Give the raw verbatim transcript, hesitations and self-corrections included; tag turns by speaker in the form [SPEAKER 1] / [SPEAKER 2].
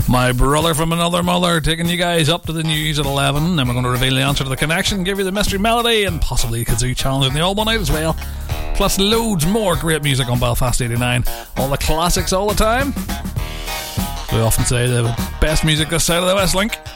[SPEAKER 1] My brother from another mother, taking you guys up to the news at eleven. Then we're going to reveal the answer to the connection, give you the mystery melody, and possibly a kazoo challenge in the all one night as well. Plus loads more great music on Belfast eighty-nine. All the classics all the time. We often say the best music this side of the West Link.